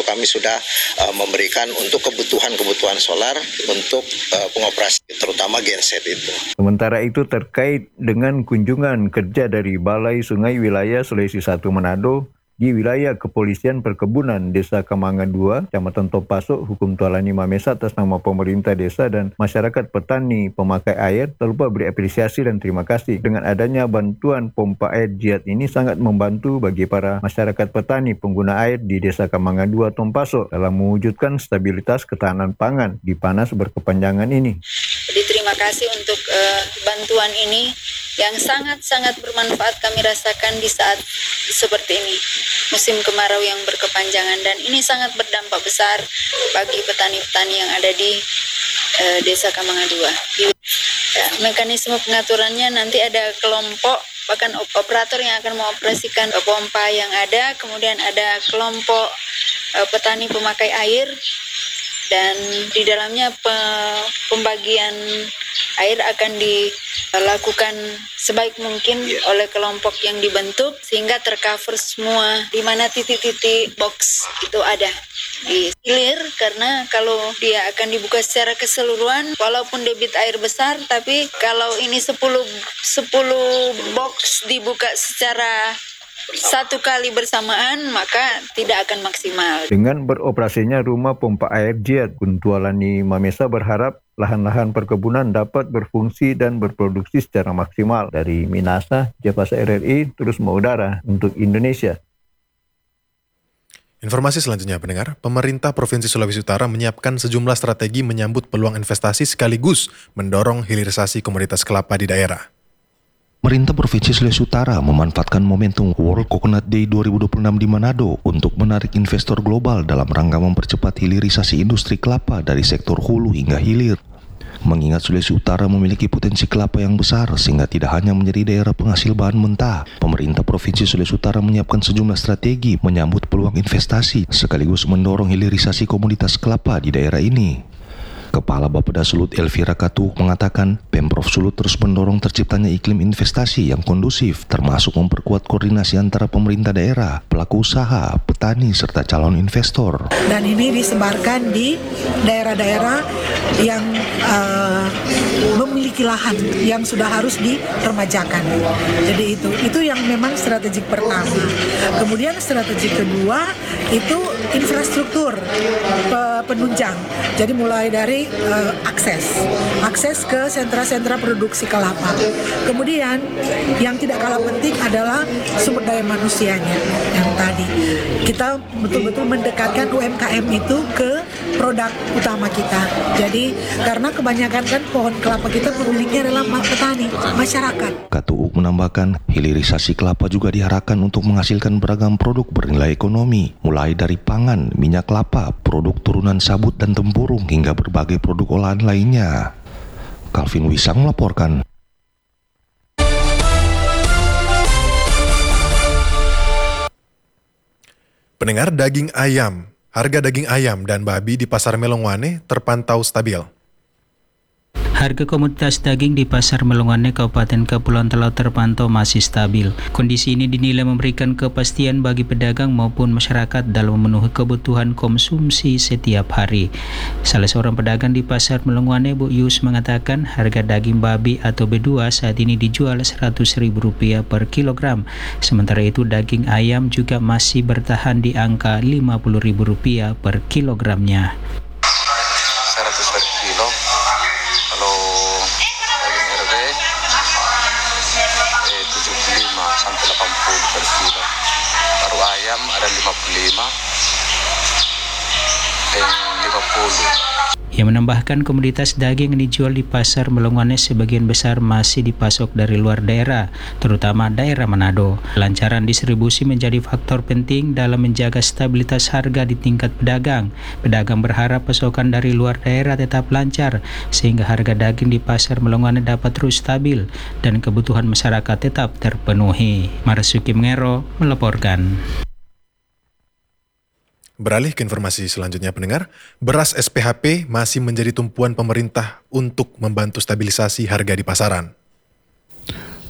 itu kami sudah memberikan untuk kebutuhan solar untuk pengoperasi terutama genset itu. Sementara itu terkait dengan kunjungan kerja dari Balai Sungai Wilayah Sulawesi Selatan Manado di wilayah Kepolisian Perkebunan Desa Kamangan 2, Kecamatan Tompasok, Hukum Tualani Mamesa atas nama pemerintah desa dan masyarakat petani pemakai air, terlupa beri apresiasi dan terima kasih. Dengan adanya bantuan pompa air Jihad ini sangat membantu bagi para masyarakat petani pengguna air di Desa Kamangan 2, Tompasok dalam mewujudkan stabilitas ketahanan pangan di panas berkepanjangan ini. Jadi terima kasih untuk bantuan ini yang sangat-sangat bermanfaat kami rasakan di saat seperti ini, musim kemarau yang berkepanjangan, dan ini sangat berdampak besar bagi petani-petani yang ada di Desa Kamangan 2. Ya, mekanisme pengaturannya nanti ada kelompok, bahkan operator yang akan mengoperasikan pompa yang ada, kemudian ada kelompok petani pemakai air, dan di dalamnya pembagian air akan dilakukan sebaik mungkin oleh kelompok yang dibentuk sehingga tercover semua di mana titik-titik box itu ada di hilir, karena kalau dia akan dibuka secara keseluruhan walaupun debit air besar, tapi kalau ini 10 box dibuka secara satu kali bersamaan maka tidak akan maksimal. Dengan beroperasinya rumah pompa air Jihad, Kuntualani Mamesa berharap lahan-lahan perkebunan dapat berfungsi dan berproduksi secara maksimal. Dari Minasa, Japasa RRI terus mengudara untuk Indonesia. Informasi selanjutnya pendengar, pemerintah Provinsi Sulawesi Utara menyiapkan sejumlah strategi menyambut peluang investasi sekaligus mendorong hilirisasi komoditas kelapa di daerah. Pemerintah Provinsi Sulawesi Utara memanfaatkan momentum World Coconut Day 2026 di Manado untuk menarik investor global dalam rangka mempercepat hilirisasi industri kelapa dari sektor hulu hingga hilir. Mengingat Sulawesi Utara memiliki potensi kelapa yang besar sehingga tidak hanya menjadi daerah penghasil bahan mentah, pemerintah Provinsi Sulawesi Utara menyiapkan sejumlah strategi menyambut peluang investasi sekaligus mendorong hilirisasi komoditas kelapa di daerah ini. Kepala Bapeda Sulut Elvira Katu mengatakan Pemprov Sulut terus mendorong terciptanya iklim investasi yang kondusif, termasuk memperkuat koordinasi antara pemerintah daerah, pelaku usaha, petani, serta calon investor. Dan ini disebarkan di daerah-daerah yang memiliki lahan yang sudah harus diremajakan. Jadi itu yang memang strategi pertama. Kemudian strategi kedua itu infrastruktur penunjang. Jadi mulai dari akses ke sentra-sentra produksi kelapa. Kemudian yang tidak kalah penting adalah sumber daya manusianya yang tadi. Kita betul-betul mendekatkan UMKM itu ke produk utama kita. Jadi karena kebanyakan kan pohon kelapa kita pemiliknya adalah petani, masyarakat. Katu menambahkan, hilirisasi kelapa juga diharapkan untuk menghasilkan beragam produk bernilai ekonomi, mulai dari pangan, minyak kelapa, produk turunan sabut dan tempurung, hingga berbagai produk olahan lainnya. Calvin Wisang melaporkan. Pendengar, harga daging ayam dan babi di Pasar Melongwane terpantau stabil. Harga komoditas daging di Pasar Melongwane, Kabupaten Kepulauan Talaut terpantau masih stabil. Kondisi ini dinilai memberikan kepastian bagi pedagang maupun masyarakat dalam memenuhi kebutuhan konsumsi setiap hari. Salah seorang pedagang di Pasar Melongwane, Bu Yus, mengatakan harga daging babi atau B2 saat ini dijual Rp100.000 per kilogram. Sementara itu daging ayam juga masih bertahan di angka Rp50.000 per kilogramnya. 100 per kilo. Kalau daging RW 75 sampai 80 per kilo. Baru ayam ada 55 dan 50. Ia menambahkan komoditas daging yang dijual di Pasar Melongwane sebagian besar masih dipasok dari luar daerah, terutama daerah Manado. Kelancaran distribusi menjadi faktor penting dalam menjaga stabilitas harga di tingkat pedagang. Pedagang berharap pasokan dari luar daerah tetap lancar, sehingga harga daging di Pasar Melongwane dapat terus stabil dan kebutuhan masyarakat tetap terpenuhi. Marsuki Mengero melaporkan. Beralih ke informasi selanjutnya pendengar, beras SPHP masih menjadi tumpuan pemerintah untuk membantu stabilisasi harga di pasaran.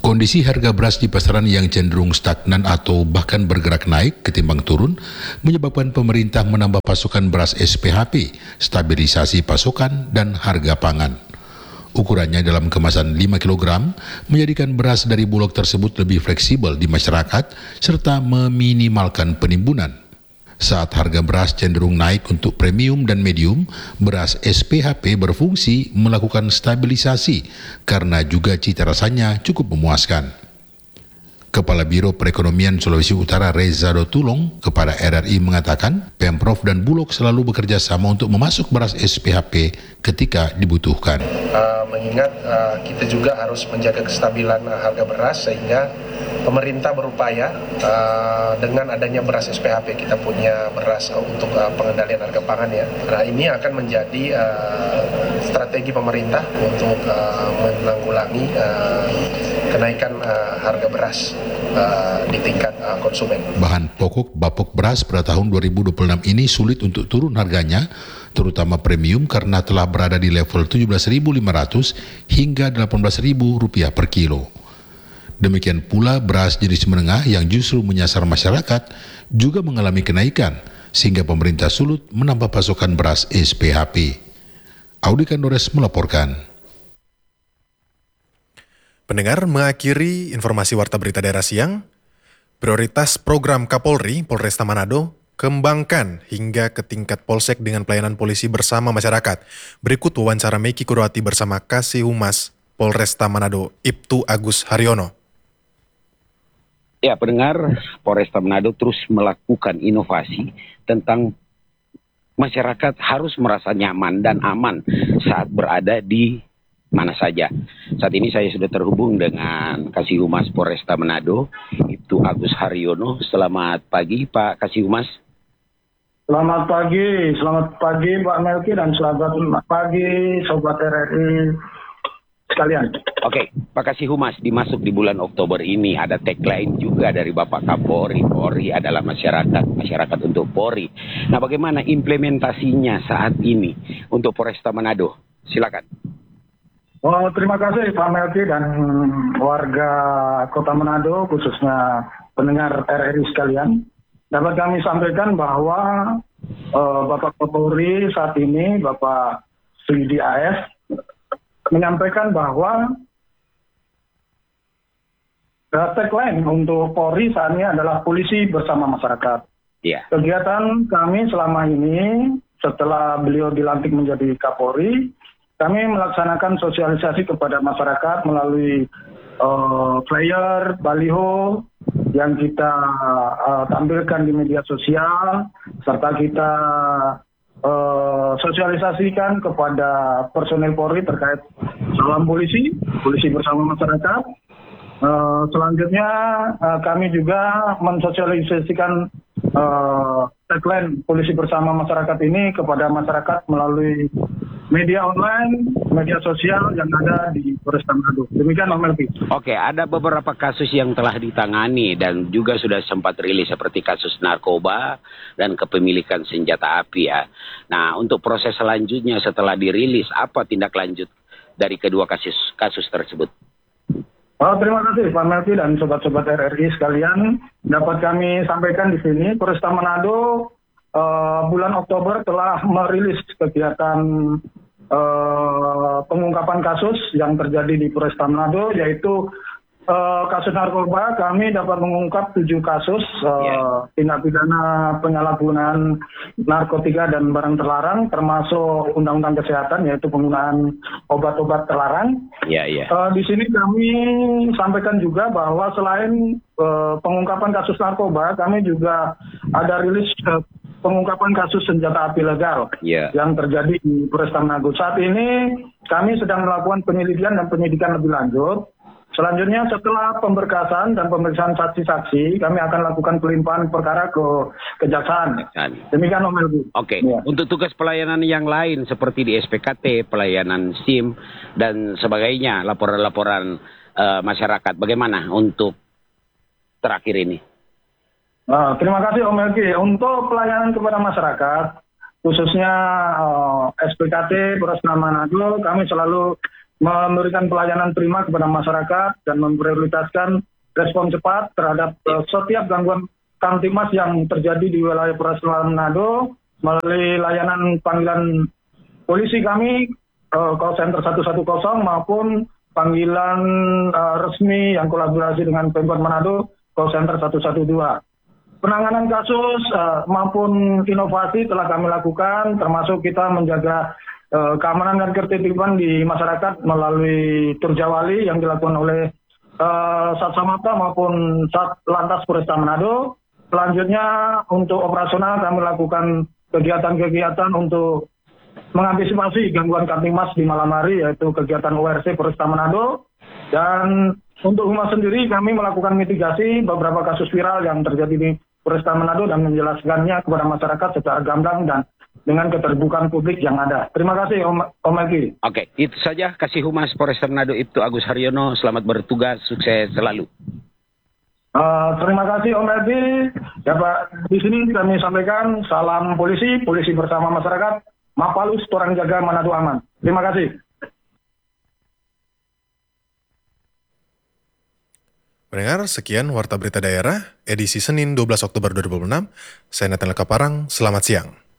Kondisi harga beras di pasaran yang cenderung stagnan atau bahkan bergerak naik ketimbang turun menyebabkan pemerintah menambah pasokan beras SPHP, stabilisasi pasokan dan harga pangan. Ukurannya dalam kemasan 5 kg menjadikan beras dari Bulog tersebut lebih fleksibel di masyarakat serta meminimalkan penimbunan. Saat harga beras cenderung naik untuk premium dan medium, beras SPHP berfungsi melakukan stabilisasi karena juga cita rasanya cukup memuaskan. Kepala Biro Perekonomian Sulawesi Utara Reza Dotulong kepada RRI mengatakan, Pemprov dan Bulog selalu bekerja sama untuk memasuk beras SPHP ketika dibutuhkan. Mengingat kita juga harus menjaga kestabilan harga beras sehingga pemerintah berupaya dengan adanya beras SPHP, kita punya beras untuk pengendalian harga pangan ya. Nah, ini akan menjadi strategi pemerintah untuk menanggulangi kenaikan harga beras di tingkat konsumen. Bahan pokok bapok beras pada tahun 2026 ini sulit untuk turun harganya, terutama premium karena telah berada di level Rp17.500 hingga Rp18.000 per kilo. Demikian pula beras jenis menengah yang justru menyasar masyarakat juga mengalami kenaikan, sehingga pemerintah sulit menambah pasokan beras SPHP. Audi Kandores melaporkan. Pendengar, mengakhiri informasi Warta Berita Daerah Siang, prioritas program Kapolri, Polresta Manado, kembangkan hingga ke tingkat Polsek dengan pelayanan polisi bersama masyarakat. Berikut wawancara Meki Kurwati bersama Kasih Humas Polresta Manado, Ibtu Agus Haryono. Ya, pendengar, Polresta Manado terus melakukan inovasi tentang masyarakat harus merasa nyaman dan aman saat berada di mana saja. Saat ini saya sudah terhubung dengan Kasih Humas Polresta Manado, Ibtu Agus Haryono. Selamat pagi, Pak Kasih Humas. Selamat pagi Pak Melki dan selamat pagi Sobat RRI sekalian. Oke, Pak Kasih Humas, dimasuk di bulan Oktober ini ada tagline juga dari Bapak Kapolri, Polri adalah masyarakat, masyarakat untuk Polri. Nah, bagaimana implementasinya saat ini untuk Polresta Manado? Silakan. Oh, terima kasih Pak Melki dan warga Kota Manado, khususnya pendengar RRI sekalian. Dapat kami sampaikan bahwa Bapak Kapolri saat ini, Bapak Sudi AS, menyampaikan bahwa tagline untuk Polri saat ini adalah polisi bersama masyarakat. Yeah. Kegiatan kami selama ini setelah beliau dilantik menjadi Kapolri, kami melaksanakan sosialisasi kepada masyarakat melalui flyer, baliho yang kita tampilkan di media sosial, serta kita sosialisasikan kepada personel Polri terkait salam polisi bersama masyarakat. Selanjutnya kami juga mensosialisasikan tagline polisi bersama masyarakat ini kepada masyarakat melalui media online, media sosial yang ada di Polresta Manado. Demikian, Om Melki. Oke, ada beberapa kasus yang telah ditangani dan juga sudah sempat rilis seperti kasus narkoba dan kepemilikan senjata api ya. Nah, untuk proses selanjutnya setelah dirilis, apa tindak lanjut dari kedua kasus tersebut? Terima kasih Pak Melki dan sobat-sobat RRI sekalian. Dapat kami sampaikan di sini, Polresta Manado bulan Oktober telah merilis kegiatan pengungkapan kasus yang terjadi di Polresta Manado, yaitu kasus narkoba. Kami dapat mengungkap 7 kasus tindak pidana penyalahgunaan narkotika dan barang terlarang, termasuk undang-undang kesehatan, yaitu penggunaan obat-obat terlarang. Di sini kami sampaikan juga bahwa selain pengungkapan kasus narkoba, kami juga ada rilis pengungkapan kasus senjata api legal yang terjadi di Polresta Manado. Saat ini kami sedang melakukan penyelidikan dan penyidikan lebih lanjut. Selanjutnya setelah pemberkasan dan pemeriksaan saksi-saksi, kami akan lakukan pelimpahan perkara ke kejaksaan. Demikian Om Melki. Oke. Untuk tugas pelayanan yang lain seperti di SPKT, pelayanan SIM dan sebagainya, laporan-laporan masyarakat, bagaimana untuk terakhir ini? Terima kasih Om Melki. Untuk pelayanan kepada masyarakat, khususnya SPKT Polresta Manado, kami selalu memberikan pelayanan prima kepada masyarakat dan memprioritaskan respon cepat terhadap setiap gangguan Kamtimas yang terjadi di wilayah Polres Manado melalui layanan panggilan polisi kami call center 110 maupun panggilan resmi yang kolaborasi dengan Pemkot Manado call center 112. Penanganan kasus maupun inovasi telah kami lakukan, termasuk kita menjaga keamanan dan ketertiban di masyarakat melalui Turjawali yang dilakukan oleh Satsamapta maupun Satlantas Polresta Manado. Selanjutnya untuk operasional kami lakukan kegiatan-kegiatan untuk mengantisipasi gangguan Kamtimas di malam hari, yaitu kegiatan ORC Polresta Manado. Dan untuk humas sendiri kami melakukan mitigasi beberapa kasus viral yang terjadi di Polresta Manado dan menjelaskannya kepada masyarakat secara gamblang dan dengan keterbukaan publik yang ada. Terima kasih Om Eki. Oke, itu saja kasih Humas Polresta Manado Ibtu Agus Haryono. Selamat bertugas, sukses selalu. Terima kasih Om Eki. Ya Pak, di sini kami sampaikan salam polisi, polisi bersama masyarakat. Mapalus, Torang Jaga Manado Aman. Terima kasih. Pendengar, sekian Warta Berita Daerah, edisi Senin 12 Oktober 2026. Saya Nathan Lekaparang, selamat siang.